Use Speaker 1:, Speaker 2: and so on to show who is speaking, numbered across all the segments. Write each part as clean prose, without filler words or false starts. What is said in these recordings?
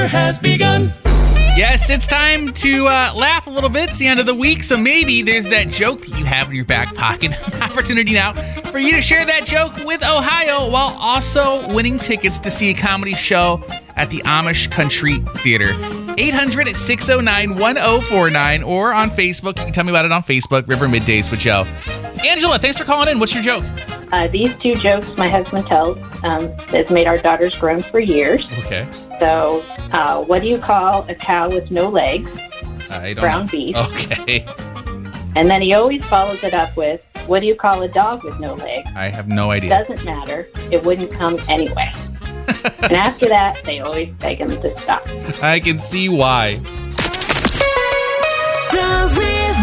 Speaker 1: has begun.
Speaker 2: Yes, it's time to laugh a little bit. It's the end of the week, so maybe there's that joke that you have in your back pocket. Opportunity now for you to share that joke with Ohio while also winning tickets to see a comedy show at the Amish Country Theater. 800-609-1049 or on Facebook. You can tell me about it on Facebook, River Middays with Joe. Angela, thanks for calling in. What's your joke?
Speaker 3: These two jokes my husband tells has made our daughters groan for years.
Speaker 2: Okay.
Speaker 3: So, what do you call a cow with no legs?
Speaker 2: I don't
Speaker 3: Brown
Speaker 2: know.
Speaker 3: beef.
Speaker 2: Okay.
Speaker 3: And then he always follows it up with, what do you call a dog with no legs?
Speaker 2: I have no idea.
Speaker 3: Doesn't matter. It wouldn't come anyway. And after that, they always beg him to stop.
Speaker 2: I can see why.
Speaker 1: The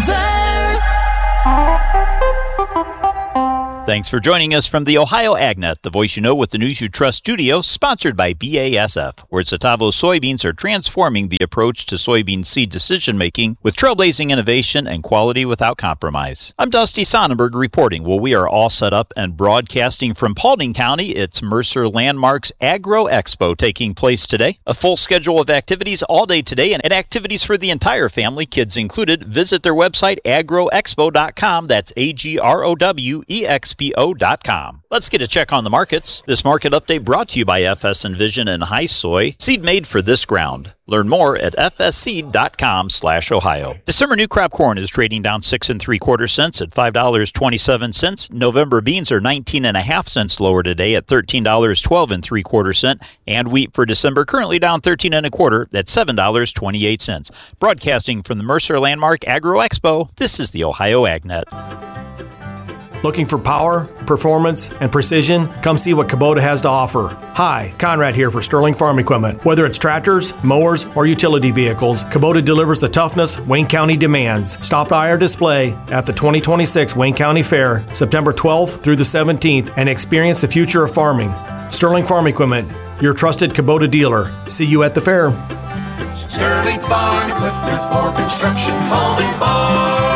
Speaker 1: River.
Speaker 4: Thanks for joining us from the Ohio AgNet, the voice you know with the news you trust studio, sponsored by BASF, where Satavo soybeans are transforming the approach to soybean seed decision-making with trailblazing innovation and quality without compromise. I'm Dusty Sonnenberg reporting. Well, we are all set up and broadcasting from Paulding County. It's Mercer Landmark's Agro Expo taking place today. A full schedule of activities all day today and activities for the entire family, kids included. Visit their website, agroexpo.com. That's AGROWEXPO.com. Let's get a check on the markets. This market update brought to you by FS Envision and High Soy, seed made for this ground. Learn more at fsseed.com/Ohio. December new crop corn is trading down 6 3/4 cents at $5.27. November beans are 19.5 cents lower today at $13.12 3/4 cents. And wheat for December currently down 13 1/4 at $7.28. Broadcasting from the Mercer Landmark Agro Expo, this is the Ohio AgNet.
Speaker 5: Looking for power, performance, and precision? Come see what Kubota has to offer. Hi, Conrad here for Sterling Farm Equipment. Whether it's tractors, mowers, or utility vehicles, Kubota delivers the toughness Wayne County demands. Stop by our display at the 2026 Wayne County Fair, September 12th through the 17th, and experience the future of farming. Sterling Farm Equipment, your trusted Kubota dealer. See you at the fair.
Speaker 1: Sterling Farm Equipment for construction, home, and farm.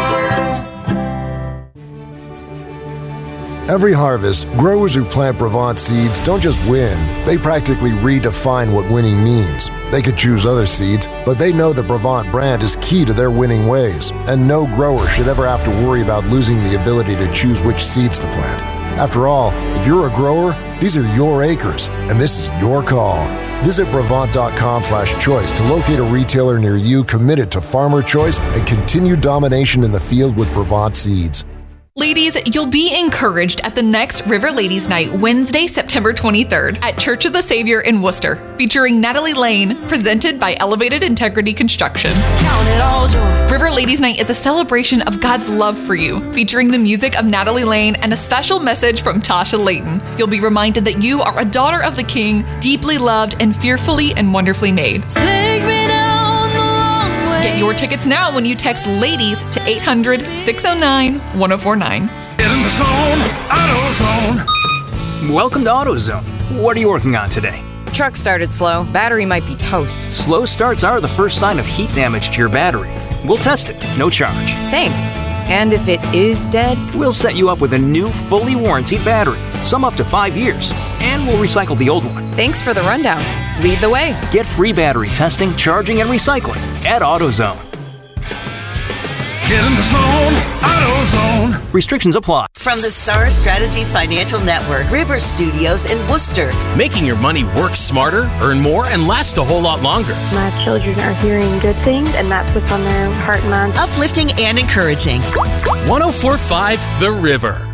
Speaker 6: Every harvest, growers who plant Brevant seeds don't just win, they practically redefine what winning means. They could choose other seeds, but they know the Brevant brand is key to their winning ways, and no grower should ever have to worry about losing the ability to choose which seeds to plant. After all, if you're a grower, these are your acres, and this is your call. Visit Brevant.com/choice to locate a retailer near you committed to farmer choice and continued domination in the field with Brevant seeds.
Speaker 7: Ladies, you'll be encouraged at the next River Ladies Night, Wednesday, September 23rd at Church of the Savior in Worcester, featuring Natalie Lane, presented by Elevated Integrity Construction.
Speaker 1: Count it all joy.
Speaker 7: River Ladies Night is a celebration of God's love for you, featuring the music of Natalie Lane and a special message from Tasha Layton. You'll be reminded that you are a daughter of the King, deeply loved and fearfully and wonderfully made.
Speaker 1: Take me down the long way.
Speaker 7: Get your tickets now when you text LADIES to 800-609-1049.
Speaker 1: Get in the zone, AutoZone.
Speaker 8: Welcome to AutoZone. What are you working on today?
Speaker 9: Truck started slow. Battery might be toast.
Speaker 8: Slow starts are the first sign of heat damage to your battery. We'll test it, no charge.
Speaker 9: Thanks. And if it is dead?
Speaker 8: We'll set you up with a new, fully warranted battery, some up to 5 years, and we'll recycle the old one.
Speaker 9: Thanks for the rundown. Lead the way.
Speaker 8: Get free battery testing, charging, and recycling at AutoZone.
Speaker 1: Get in the zone, AutoZone.
Speaker 8: Restrictions apply.
Speaker 10: From the Star Strategies Financial Network, River Studios in Worcester.
Speaker 11: Making your money work smarter, earn more, and last a whole lot longer.
Speaker 12: My children are hearing good things, and that's what's on their heart and mind.
Speaker 10: Uplifting and encouraging.
Speaker 11: 104.5 The River.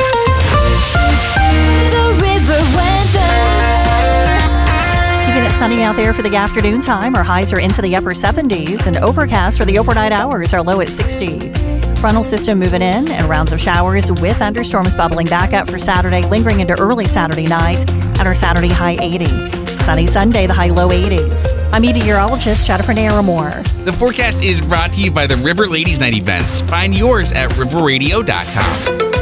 Speaker 1: The River weather.
Speaker 13: Keeping it sunny out there for the afternoon time. Our highs are into the upper 70s, and overcast for the overnight hours are low at 60. Frontal system moving in, and rounds of showers with thunderstorms bubbling back up for Saturday, lingering into early Saturday night at our Saturday high 80. Sunny Sunday, the high low 80s. I'm meteorologist Jennifer Naramore.
Speaker 2: The forecast is brought to you by the River Ladies Night events. Find yours at riverradio.com.